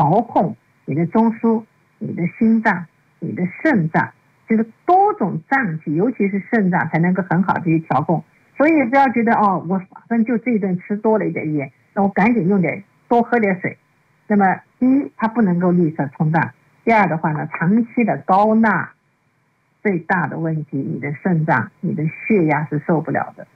调控你的中枢、你的心脏、你的肾脏，就是多种脏器，尤其是肾脏才能够很好的去调控。所以不要觉得我反正就这一顿吃多了一点盐，那我赶紧多喝点水。那么第一，它不能够立刻冲淡；第二的话呢，长期的高钠最大的问题，你的肾脏、你的血压是受不了的。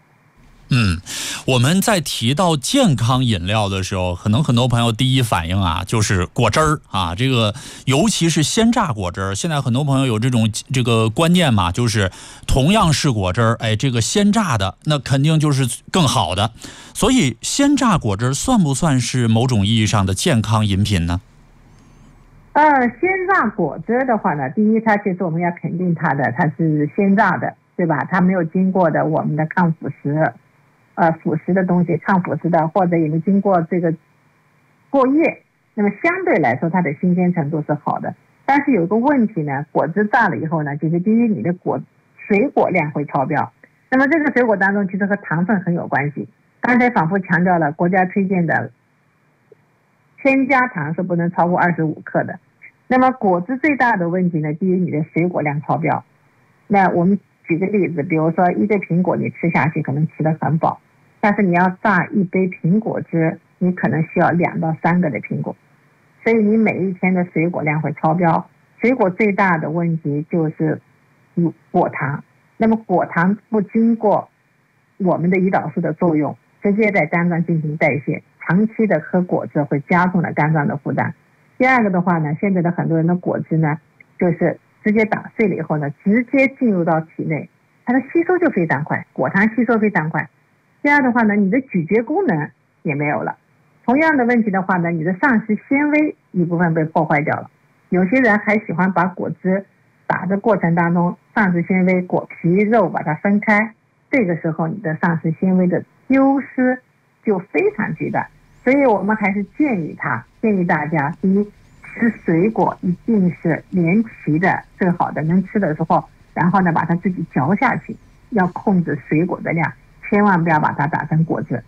我们在提到健康饮料的时候，可能很多朋友第一反应就是果汁儿啊，这个尤其是鲜榨果汁儿。现在很多朋友有这个观念嘛，就是同样是果汁儿，这个鲜榨的那肯定就是更好的。所以鲜榨果汁算不算是某种意义上的健康饮品呢？ 鲜榨果汁的话呢，第一，它其实我们要肯定它是鲜榨的，对吧？它没有经过的我们的抗腐蚀。腐蚀的东西，抗腐蚀的，或者也没经过这个过夜，那么相对来说它的新鲜程度是好的。但是有个问题呢，果汁榨了以后呢，就是第一，你的水果量会超标。那么这个水果当中其实和糖分很有关系。刚才反复强调了，国家推荐的添加糖是不能超过25克的。那么果汁最大的问题呢，第一，你的水果量超标。那我们举个例子，比如说一个苹果你吃下去可能吃得很饱，但是你要榨一杯苹果汁，你可能需要2到3个的苹果，所以你每一天的水果量会超标。水果最大的问题就是果糖，那么果糖不经过我们的胰岛素的作用，直接在肝脏进行代谢，长期的喝果汁会加重了肝脏的负担。第二个的话呢，现在的很多人的果汁呢，就是直接打碎了以后呢，直接进入到体内，它的吸收就非常快，果糖吸收非常快。第二的话呢，你的咀嚼功能也没有了。同样的问题的话呢，你的膳食纤维一部分被破坏掉了。有些人还喜欢把果汁打的过程当中，膳食纤维、果皮、肉把它分开，这个时候你的膳食纤维的丢失就非常巨大。所以我们还是建议大家，第一，吃水果一定是连皮的，最好的能吃的时候，然后呢把它自己嚼下去，要控制水果的量，千万不要把它打成果汁。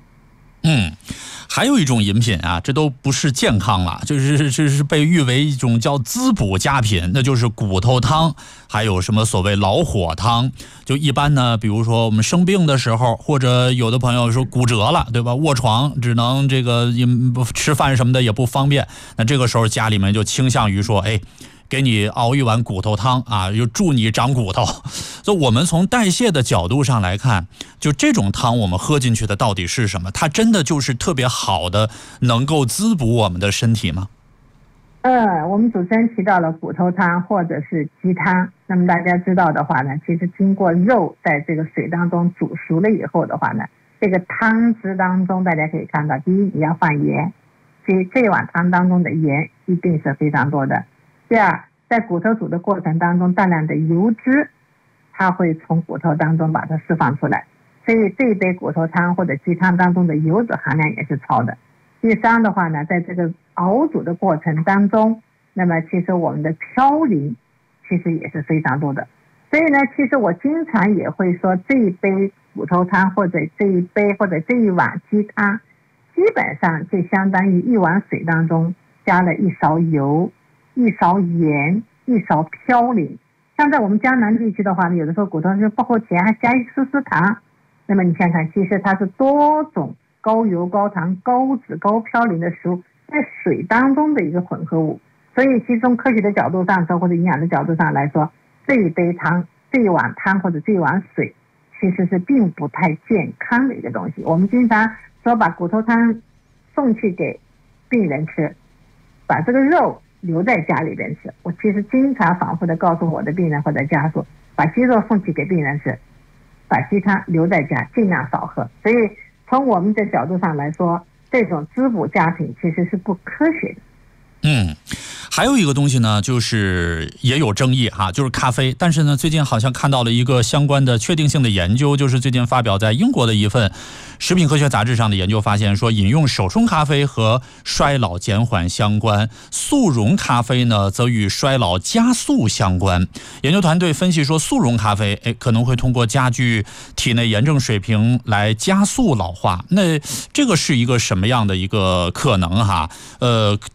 还有一种饮品这都不是健康了，这是被誉为一种叫滋补佳品，那就是骨头汤，还有什么所谓老火汤。就一般呢，比如说我们生病的时候，或者有的朋友说骨折了，对吧？卧床只能这个吃饭什么的也不方便，那这个时候家里面就倾向于说，给你熬一碗骨头汤就助你长骨头。所以我们从代谢的角度上来看，就这种汤我们喝进去的到底是什么？它真的就是特别好的能够滋补我们的身体吗？ 我们主持人提到了骨头汤或者是鸡汤，那么大家知道的话呢，其实经过肉在这个水当中煮熟了以后的话呢，这个汤汁当中大家可以看到，第一，你要放盐，这碗汤当中的盐一定是非常多的。第二，在骨头煮的过程当中，大量的油脂它会从骨头当中把它释放出来，所以这一杯骨头汤或者鸡汤当中的油脂含量也是超的。第三的话呢，在这个熬煮的过程当中，那么其实我们的嘌呤其实也是非常多的。所以呢，其实我经常也会说，这一杯骨头汤或者这一杯或者这一碗鸡汤，基本上就相当于一碗水当中加了1勺油、1勺盐、1勺嘌呤。像在我们江南地区的话呢，有的时候骨头是不够甜，还加一丝丝糖。那么你看看，其实它是多种高油、高糖、高脂、高嘌呤的食物在水当中的一个混合物。所以其实从科学的角度上说，或者营养的角度上来说，这一杯汤、这一碗汤或者这一碗水其实是并不太健康的一个东西。我们经常说把骨头汤送去给病人吃，把这个肉留在家里边吃。我其实经常反复的告诉我的病人或者家属，把鸡肉送去给病人吃，把鸡汤留在家，尽量少喝。所以从我们的角度上来说，这种滋补佳品其实是不科学的。 还有一个东西呢，就是也有争议就是咖啡。但是呢，最近好像看到了一个相关的确定性的研究，就是最近发表在英国的一份食品科学杂志上的研究发现说，饮用手冲咖啡和衰老减缓相关，速溶咖啡呢则与衰老加速相关。研究团队分析说，速溶咖啡可能会通过加剧体内炎症水平来加速老化。那这个是一个什么样的一个可能